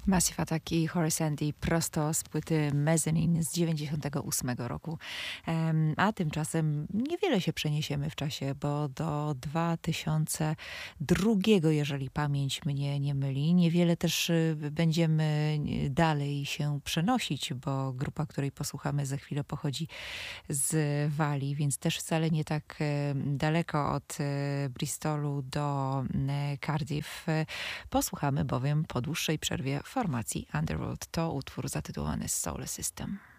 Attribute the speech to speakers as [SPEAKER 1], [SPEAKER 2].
[SPEAKER 1] Massive Attack i Horace Andy prosto z płyty Mezzanine z 98 roku. A tymczasem niewiele się przeniesiemy w czasie, bo do 2002, jeżeli pamięć mnie nie myli. Niewiele też będziemy dalej się przenosić, bo grupa, której posłuchamy za chwilę, pochodzi z Walii, więc też wcale nie tak daleko od Bristolu do Cardiff. Posłuchamy bowiem po dłuższej przerwie formacji Underworld. To utwór zatytułowany Solar System.